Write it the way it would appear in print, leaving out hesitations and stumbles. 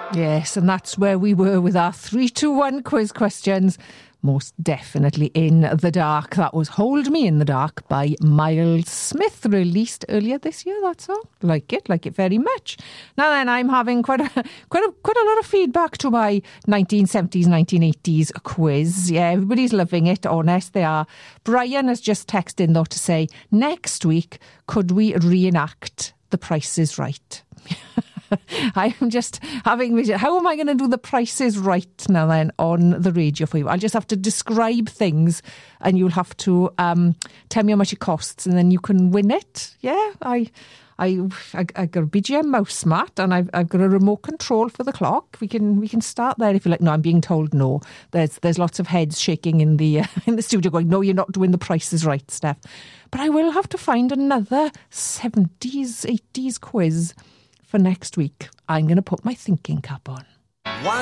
Yes, and that's where we were with our 3-2-1 quiz questions. Most definitely in the dark. That was Hold Me in the Dark by Miles Smith, released earlier this year, that song. Like it very much. Now then, I'm having quite a lot of feedback to my 1970s, 1980s quiz. Yeah, everybody's loving it, honest, they are. Brian has just texted in though to say, next week, could we reenact The Price is Right? I'm just having vision. How am I going to do The Price is Right now then on the radio for you? I'll just have to describe things and you'll have to tell me how much it costs and then you can win it. Yeah, I got a BGM mouse mat and I've got a remote control for the clock. We can start there if you like. No, I'm being told no. There's lots of heads shaking in the studio going, no, you're not doing The Price is Right, Steph. But I will have to find another 70s, 80s quiz for next week. I'm going to put my thinking cap on.